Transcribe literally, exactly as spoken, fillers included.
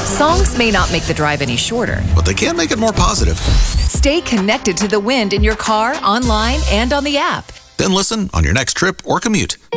Songs may not make the drive any shorter, but they can make it more positive. Stay connected to the wind in your car, online, and on the app. Then listen on your next trip or commute.